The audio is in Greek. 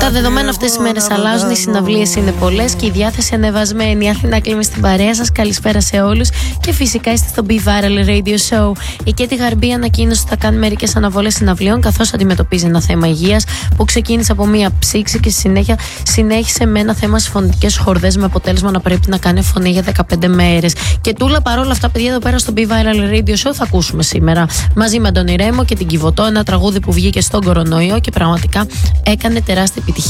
Τα δεδομένα αυτές τις μέρες αλλάζουν, οι συναυλίες είναι πολλές και η διάθεση ανεβασμένη. Η Αθηνά κλείνει στην παρέα σας. Καλησπέρα σε όλους. Και φυσικά είστε στο Be Viral Radio Show. Η Κέτι Γαρμπή ανακοίνωσε ότι θα κάνει μερικές αναβολές συναυλίων, καθώς αντιμετωπίζει ένα θέμα υγείας που ξεκίνησε από μία ψήξη και συνέχεια συνέχισε με ένα θέμα στις φωνητικές χορδές, με αποτέλεσμα να πρέπει να κάνει φωνή για 15 μέρες. Και τούλα παρόλα αυτά, παιδιά, εδώ πέρα στο Be Viral Radio Show θα ακούσουμε σήμερα μαζί με τον Ιρέμο και την Κιβωτό ένα τραγούδι που βγήκε στον κορονοϊό και πραγματικά έκανε τεράστια επιτυχία.